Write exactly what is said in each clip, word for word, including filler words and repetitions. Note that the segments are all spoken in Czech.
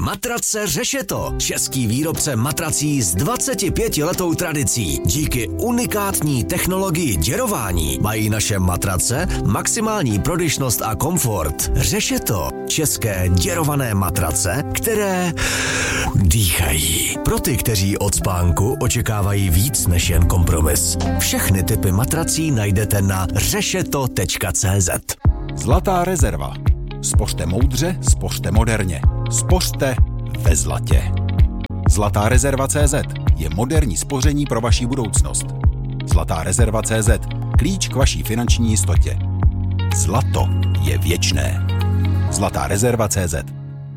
Matrace Řešeto. Český výrobce matrací s dvacetipětiletou tradicí. Díky unikátní technologii děrování mají naše matrace maximální prodyšnost a komfort. Řešeto. České děrované matrace, které dýchají. Pro ty, kteří od spánku očekávají víc než jen kompromis. Všechny typy matrací najdete na řešeto tečka cé zet. Zlatá rezerva. Spořte moudře, spořte moderně. Spořte ve zlatě. Zlatá rezerva tečka cé zet je moderní spoření pro vaši budoucnost. Zlatá rezerva tečka cé zet. Klíč k vaší finanční jistotě. Zlato je věčné. Zlatá rezerva tečka cé zet.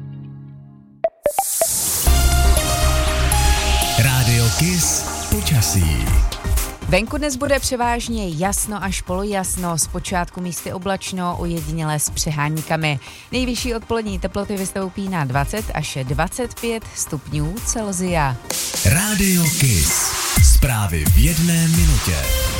Rádio Kiss počasí. Venku dnes bude převážně jasno až polojasno, zpočátku místy oblačno, ojedinělé s přeháníkami. Nejvyšší odpolední teploty vystoupí na dvacet až dvacet pět stupňů Celsia. Rádio Kiss. Zprávy v jedné minutě.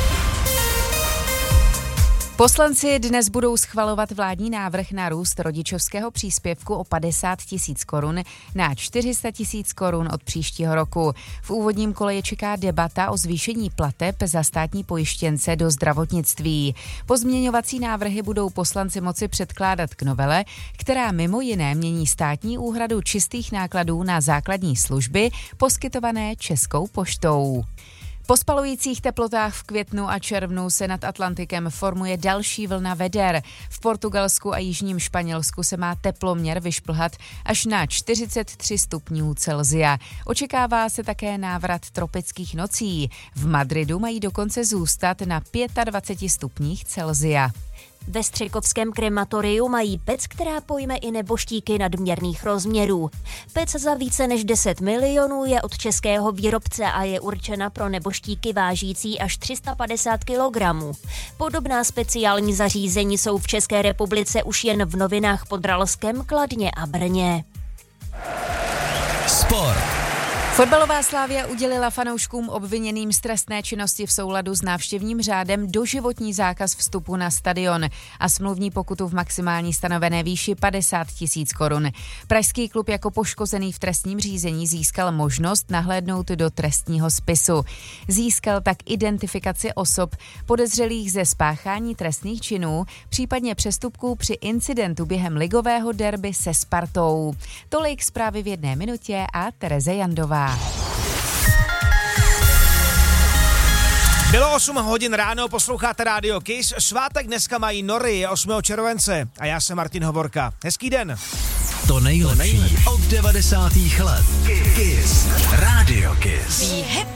Poslanci dnes budou schvalovat vládní návrh na růst rodičovského příspěvku o padesát tisíc korun na čtyři sta tisíc korun od příštího roku. V úvodním kole je čeká debata o zvýšení plateb za státní pojištěnce do zdravotnictví. Pozměňovací návrhy budou poslanci moci předkládat k novele, která mimo jiné mění státní úhradu čistých nákladů na základní služby poskytované Českou poštou. Po spalujících teplotách v květnu a červnu se nad Atlantikem formuje další vlna veder. V Portugalsku a jižním Španělsku se má teploměr vyšplhat až na čtyřicet tři stupňů Celsia. Očekává se také návrat tropických nocí. V Madridu mají dokonce zůstat na dvaceti pěti stupních Celsia. Ve Střekovském krematoriu mají pec, která pojme i neboštíky nadměrných rozměrů. Pec za více než deset milionů je od českého výrobce a je určena pro neboštíky vážící až tři sta padesát kilogramů. Podobná speciální zařízení jsou v České republice už jen v Novinách pod Ralskem, Kladně a Brně. Sport. Fotbalová Slavia udělila fanouškům obviněným z trestné činnosti v souladu s návštěvním řádem doživotní zákaz vstupu na stadion a smluvní pokutu v maximální stanovené výši padesát tisíc korun. Pražský klub jako poškozený v trestním řízení získal možnost nahlédnout do trestního spisu. Získal tak identifikaci osob podezřelých ze spáchání trestných činů, případně přestupků při incidentu během ligového derby se Spartou. Tolik zprávy v jedné minutě a Tereze Jandová. Bylo osm hodin ráno, posloucháte Rádio Kiss. Svátek dneska mají Nory, je osmého července a já jsem Martin Hovorka. Hezký den. To nejlepší od devadesátých let. Kiss. Rádio Kiss.